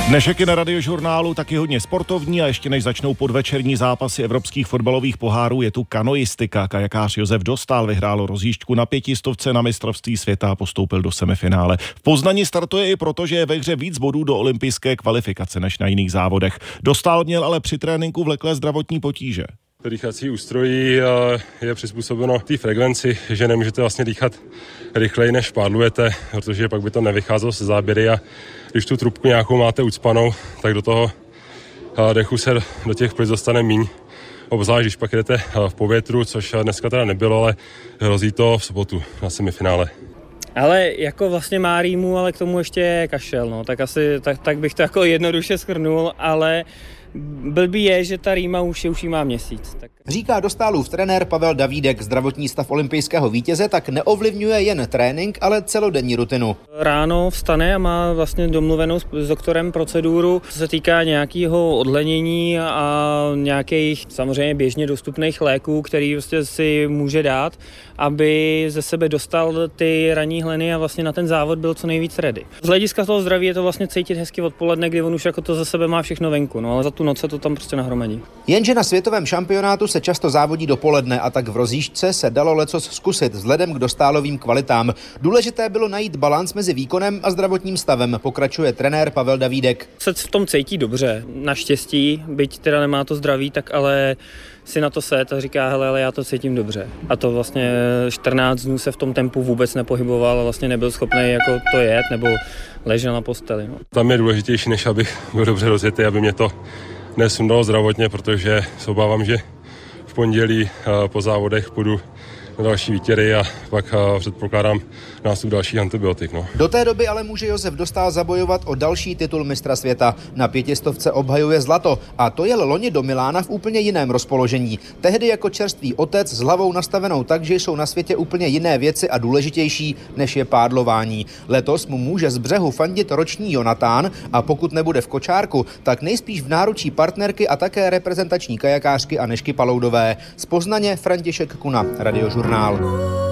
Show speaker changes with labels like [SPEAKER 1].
[SPEAKER 1] Dnešek je na Radiožurnálu taky hodně sportovní a ještě než začnou podvečerní zápasy evropských fotbalových pohárů, je tu kanoistika. Kajakář Josef Dostál vyhrál rozjížďku na 500 na mistrovství světa a postoupil do semifinále. V Poznani startuje i proto, že je ve hře víc bodů do olympijské kvalifikace než na jiných závodech. Dostál měl ale při tréninku vleklé zdravotní potíže.
[SPEAKER 2] Dýchací ústrojí je přizpůsobeno té frekvenci, že nemůžete vlastně dýchat rychleji, než pádlujete, protože pak by to nevycházelo se záběry a když tu trubku nějakou máte ucpanou, tak do toho dechu se do těch plic dostane míň. Obzvlášť, když pak jdete v povětru, což dneska teda nebylo, ale hrozí to v sobotu na semifinále.
[SPEAKER 3] Ale jako vlastně má rýmu, ale k tomu ještě je kašel, no. Tak asi tak bych to jako jednoduše shrnul, ale blbý je, že ta rýma už jí má měsíc. Tak...
[SPEAKER 4] Říká Dostálův trenér Pavel Davídek. Zdravotní stav olympijského vítěze tak neovlivňuje jen trénink, ale celodenní rutinu.
[SPEAKER 3] Ráno vstane a má vlastně domluvenou s doktorem proceduru, co se týká nějakého odlenění a nějakých samozřejmě běžně dostupných léků, který vlastně si může dát, aby ze sebe dostal ty ranní hleny a vlastně na ten závod byl co nejvíc ready. Z hlediska toho zdraví je to vlastně cítit hezky odpoledne, kdy on už jako to ze sebe má všechno venku, no ale za tu noc se to tam prostě nahromadí.
[SPEAKER 4] Jenže na světovém šampionátu se často závodí dopoledne a tak v rozjížďce se dalo lecos zkusit vzhledem k Dostálovým kvalitám. Důležité bylo najít balans mezi výkonem a zdravotním stavem, pokračuje trenér Pavel Davídek.
[SPEAKER 3] Se v tom cítí dobře, naštěstí, byť teda nemá to zdraví, tak ale si na to set a říká, hele, ale já to cítím dobře. A to vlastně 14 dnů se v tom tempu vůbec nepohyboval a vlastně nebyl schopný jako to jet nebo ležel na posteli. No.
[SPEAKER 2] Tam je důležitější, než abych byl dobře rozjetý, aby mě to nesundalo zdravotně, protože se obávám, že v pondělí po závodech půjdu na další výtěry a pak předpokládám nástup dalších antibiotik. No.
[SPEAKER 4] Do té doby ale může Josef Dostál zabojovat o další titul mistra světa. Na 500 obhajuje zlato a to jel loni do Milána v úplně jiném rozpoložení. Tehdy jako čerstvý otec s hlavou nastavenou tak, že jsou na světě úplně jiné věci a důležitější, než je pádlování. Letos mu může z břehu fandit roční Jonatán a pokud nebude v kočárku, tak nejspíš v náručí partnerky a také reprezentační kajakářky Anežky Paloudové. Z Poznaně František Kuna, Radiožurnál.